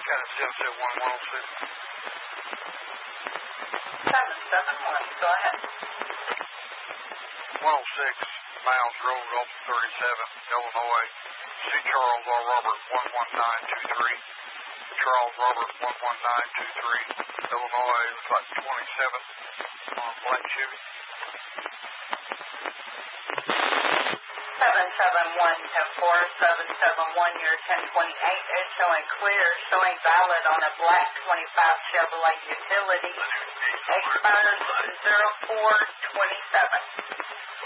Got it, 771-106. 771, go ahead. 106 Miles Road, off 37, Illinois. See Charles R. Robert, 11923. Charles Robert, 11923. Illinois, it was about 27 on Black Chevy. 771-4771, your 1028 is showing clear, showing valid on a black 25 Chevrolet Utility. Expires 0427.